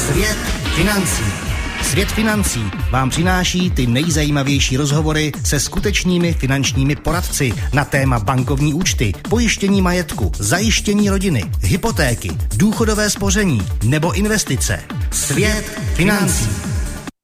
Svět financí. Svět financí vám přináší ty nejzajímavější rozhovory se skutečnými finančními poradci na téma bankovní účty, pojištění majetku, zajištění rodiny, hypotéky, důchodové spoření nebo investice. Svět financí.